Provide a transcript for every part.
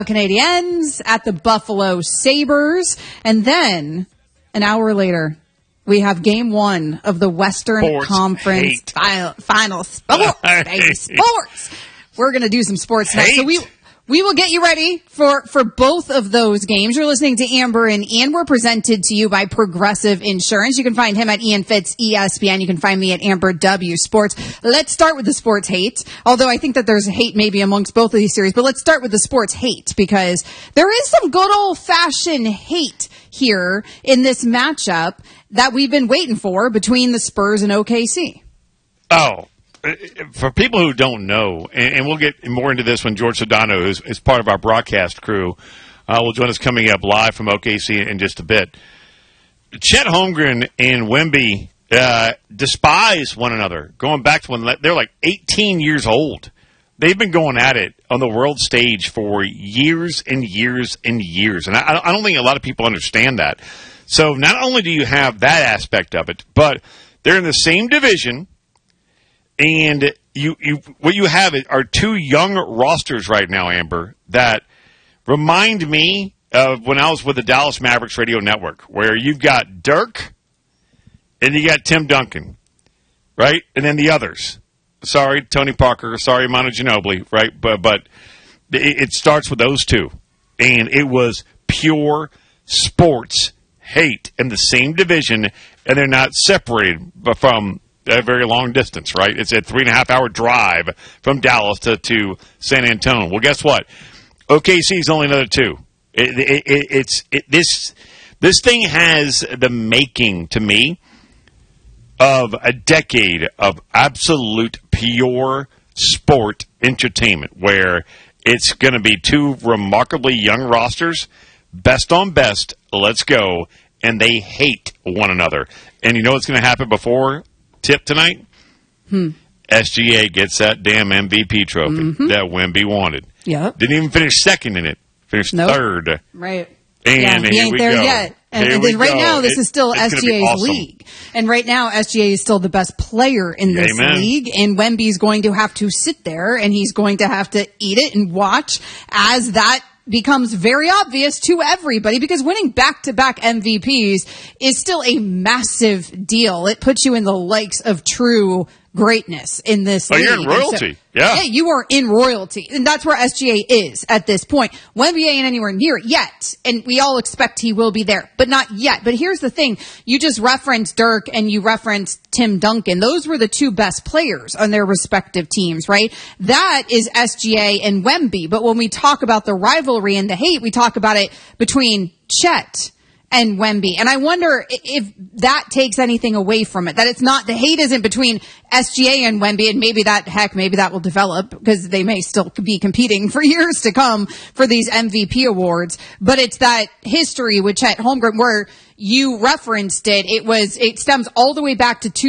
Canadiens at the Buffalo Sabres. And then, an hour later, we have Game 1 of the Western Conference Final. Sports, baby, sports. We're going to do some sports now. So we will get you ready for both of those games. You're listening to Amber and Ian. We're presented to you by Progressive Insurance. You can find him at Ian Fitz ESPN. You can find me at Amber W Sports. Let's start with the sports hate, although I think that there's hate maybe amongst both of these series. But let's start with the sports hate, because there is some good old-fashioned hate here in this matchup that we've been waiting for between the Spurs and OKC. Oh. For people who don't know, and we'll get more into this when George Sedano, who's is part of our broadcast crew, will join us coming up live from OKC in just a bit. Chet Holmgren and Wemby despise one another, going back to when they're like 18 years old. They've been going at it on the world stage for years and years and years, and I don't think a lot of people understand that. So not only do you have that aspect of it, but they're in the same division. And what you have are two young rosters right now, Amber, that remind me of when I was with the Dallas Mavericks radio network, where you've got Dirk and you got Tim Duncan, right? And then the others. Sorry, Tony Parker. Sorry, Manu Ginobili, right? But it starts with those two. And it was pure sports hate in the same division, and they're not separated from a very long distance, right? It's a 3.5-hour drive from Dallas to San Antonio. Well, guess what? OKC is only another 2. This thing has the making, to me, of a decade of absolute pure sport entertainment, where it's going to be two remarkably young rosters, best on best, let's go, and they hate one another. And you know what's going to happen before tip tonight? SGA gets that damn MVP trophy that Wemby wanted. Yep. Didn't even finish second in it. Finished third. Right. And he ain't there yet. And then right now, this is still SGA's awesome league. And right now, SGA is still the best player in this league. And Wemby's going to have to sit there, and he's going to have to eat it and watch as that becomes very obvious to everybody, because winning back-to-back MVPs is still a massive deal. It puts you in the likes of true greatness in this league. You're in royalty. Yeah, you are in royalty. And that's where SGA is at this point. Wemby ain't anywhere near it yet. And we all expect he will be there, but not yet. But here's the thing. You just referenced Dirk and you referenced Tim Duncan. Those were the two best players on their respective teams, right? That is SGA and Wemby. But when we talk about the rivalry and the hate, we talk about it between Chet and Wemby. And I wonder if that takes anything away from it, that it's not, the hate isn't between SGA and Wemby, and maybe that will develop, because they may still be competing for years to come for these MVP awards, but it's that history with Chet Holmgren where you referenced it. It stems all the way back to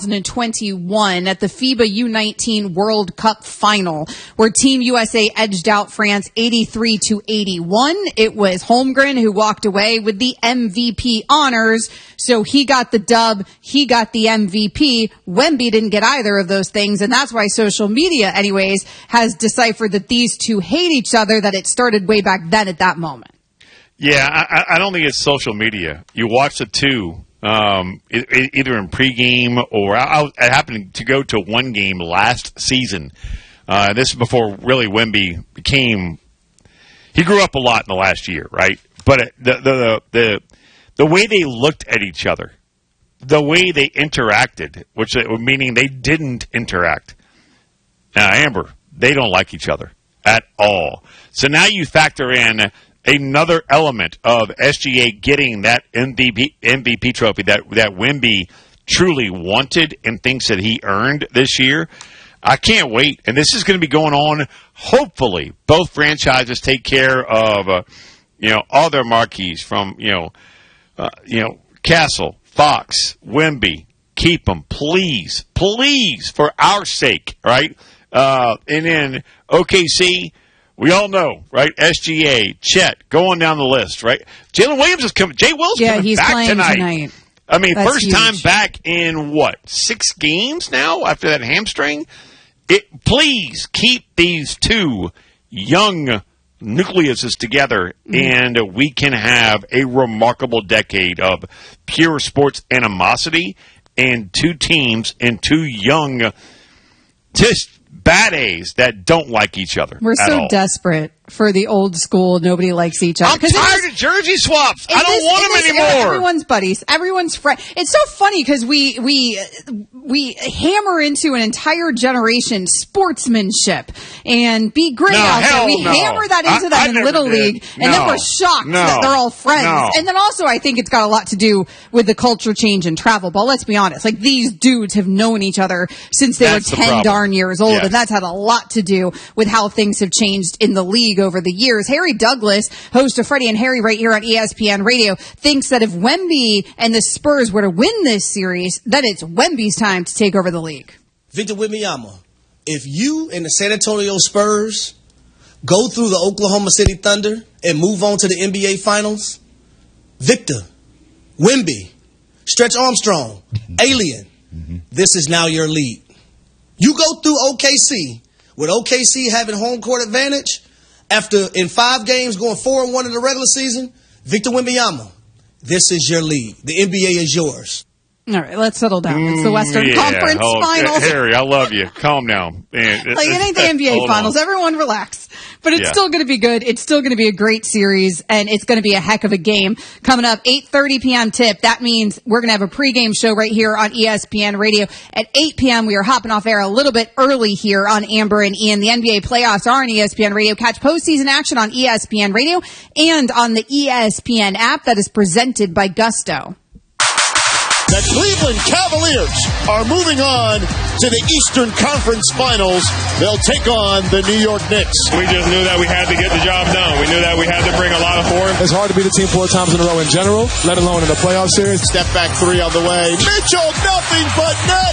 2021 at the FIBA U19 World Cup final, where Team USA edged out France 83-81. It was Holmgren who walked away with the MVP honors. So he got the dub. He got the MVP. Wemby didn't get either of those things. And that's why social media, anyways, has deciphered that these two hate each other, that it started way back then at that moment. Yeah, I don't think it's social media. You watch the two, either in pregame or I happened to go to one game last season. This is before really Wemby he grew up a lot in the last year, right? But the way they looked at each other, the way they interacted, meaning they didn't interact. Now, Amber, they don't like each other at all. So now you factor in another element of SGA getting that MVP trophy that Wemby truly wanted and thinks that he earned this year. I can't wait. And this is going to be going on. Hopefully, both franchises take care of, all their marquees from, Castle, Fox, Wemby. Keep them, please, for our sake, right? And then OKC, we all know, right? SGA, Chet, going down the list, right? Jalen Williams is coming. Jay Will's coming back tonight. I mean, that's first huge. Time back in 6 games now after that hamstring? Please keep these two young nucleuses together, and we can have a remarkable decade of pure sports animosity and two teams and two young, just bad A's that don't like each other. We're so desperate for the old school, nobody likes each other. I'm tired of jersey swaps. I don't want them anymore. Everyone's buddies. Everyone's friend. It's so funny because we hammer into an entire generation sportsmanship and be great out there. We hammer that into them in Little League, and then we're shocked that they're all friends. And then also I think it's got a lot to do with the culture change in travel ball. Let's be honest. Like, these dudes have known each other since they were 10 darn years old, and that's had a lot to do with how things have changed in the league over the years. Harry Douglas, host of Freddie and Harry right here on ESPN Radio, thinks that if Wemby and the Spurs were to win this series, then it's Wemby's time to take over the league. Victor Wembanyama, if you and the San Antonio Spurs go through the Oklahoma City Thunder and move on to the NBA Finals, Victor, Wemby, Stretch Armstrong, Alien, this is now your league. You go through OKC, with OKC having home court advantage, after in 5 games going 4-1 in the regular season, Victor Wembanyama, this is your league. The NBA is yours. All right, let's settle down. It's the Western Conference Finals. Harry, I love you. Calm down. Man, like, it ain't the NBA Finals. Everyone relax. But it's still going to be good. It's still going to be a great series, and it's going to be a heck of a game. Coming up, 8:30 p.m. tip. That means we're going to have a pregame show right here on ESPN Radio. At 8 p.m., we are hopping off air a little bit early here on Amber and Ian. The NBA playoffs are on ESPN Radio. Catch postseason action on ESPN Radio and on the ESPN app that is presented by Gusto. The Cleveland Cavaliers are moving on to the Eastern Conference Finals. They'll take on the New York Knicks. We just knew that we had to get the job done. We knew that we had to bring a lot of force. It's hard to beat a team 4 times in a row in general, let alone in a playoff series. Step back 3 on the way. Mitchell, nothing but net.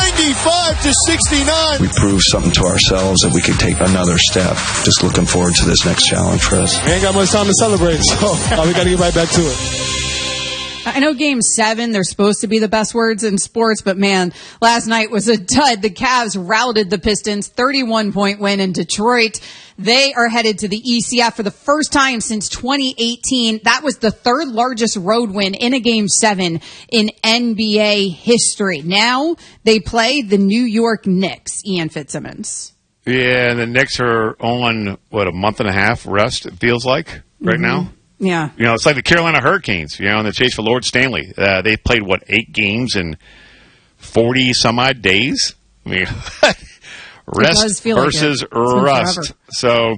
95-69. We proved something to ourselves that we could take another step. Just looking forward to this next challenge for us. We ain't got much time to celebrate, so we got to get right back to it. I know Game 7, they're supposed to be the best words in sports, but man, last night was a dud. The Cavs routed the Pistons, 31-point win in Detroit. They are headed to the ECF for the first time since 2018. That was the 3rd largest road win in a Game 7 in NBA history. Now they play the New York Knicks, Ian Fitzsimmons. Yeah, and the Knicks are on, a month and a half rest, it feels like, right now? Yeah. You know, it's like the Carolina Hurricanes, in the chase for Lord Stanley. They played, 8 games in 40-some-odd days? I mean, rest versus rust. So,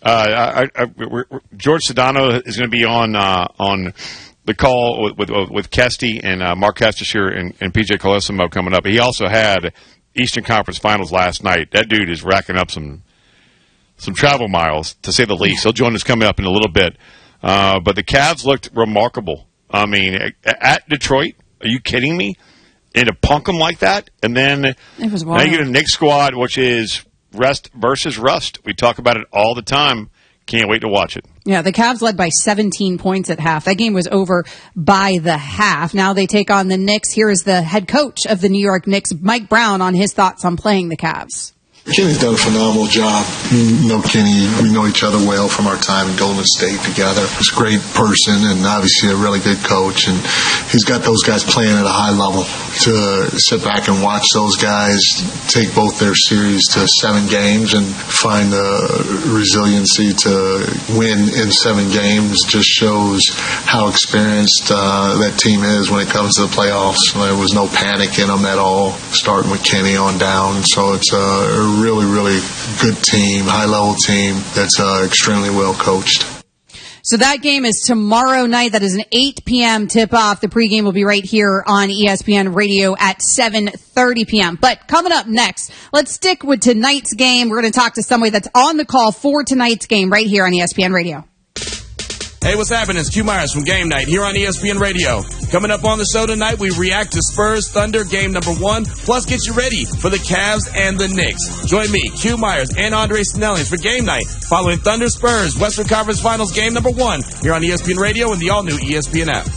George Sedano is going to be on the call with Kesty and Mark Kestecher and PJ Colosimo coming up. He also had Eastern Conference Finals last night. That dude is racking up some travel miles, to say the least. He'll join us coming up in a little bit. But the Cavs looked remarkable. I mean, at Detroit, are you kidding me? And to punk them like that, and then it was now you get a Knicks squad, which is rest versus rust. We talk about it all the time. Can't wait to watch it. Yeah, the Cavs led by 17 points at half. That game was over by the half. Now they take on the Knicks. Here is the head coach of the New York Knicks, Mike Brown, on his thoughts on playing the Cavs. Kenny's done a phenomenal job. You know Kenny, we know each other well from our time in Golden State together. He's a great person and obviously a really good coach. And he's got those guys playing at a high level. To sit back and watch those guys take both their series to 7 games and find the resiliency to win in 7 games just shows how experienced that team is when it comes to the playoffs. There was no panic in them at all, starting with Kenny on down. So it's a really, really good team, high-level team that's extremely well coached. So that game is tomorrow night. That is an 8 p.m. tip-off. The pregame will be right here on ESPN Radio at 7:30 p.m. But coming up next, let's stick with tonight's game. We're going to talk to somebody that's on the call for tonight's game right here on ESPN Radio. Hey, what's happening? It's Q Myers from Game Night here on ESPN Radio. Coming up on the show tonight, we react to Spurs Thunder game number 1, plus get you ready for the Cavs and the Knicks. Join me, Q Myers, and Andre Snelling for Game Night, following Thunder Spurs Western Conference Finals game number 1 here on ESPN Radio and the all-new ESPN app.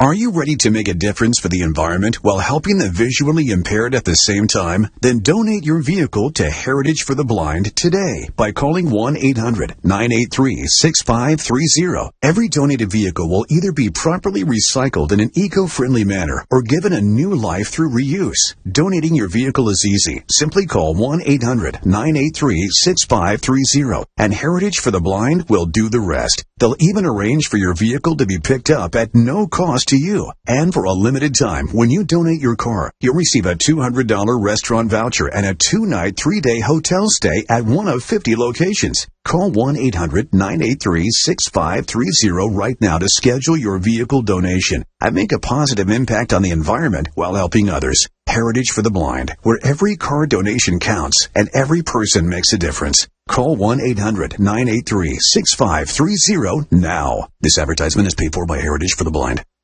Are you ready to make a difference for the environment while helping the visually impaired at the same time? Then donate your vehicle to Heritage for the Blind today by calling 1-800-983-6530. Every donated vehicle will either be properly recycled in an eco-friendly manner or given a new life through reuse. Donating your vehicle is easy. Simply call 1-800-983-6530 and Heritage for the Blind will do the rest. They'll even arrange for your vehicle to be picked up at no cost to you. And for a limited time, when you donate your car, you'll receive a $200 restaurant voucher and a 2-night, 3-day hotel stay at one of 50 locations. Call 1-800-983-6530 right now to schedule your vehicle donation and make a positive impact on the environment while helping others. Heritage for the Blind, where every car donation counts and every person makes a difference. Call 1-800-983-6530 now. This advertisement is paid for by Heritage for the Blind.